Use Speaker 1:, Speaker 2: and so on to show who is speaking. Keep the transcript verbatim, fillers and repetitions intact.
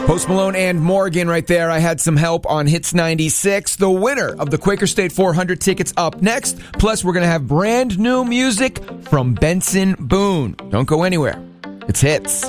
Speaker 1: Post Malone and Morgan right there. I had some help on Hits ninety-six. The winner of the Quaker State four hundred tickets up next. Plus, we're going to have brand new music from Benson Boone. Don't go anywhere. It's Hits.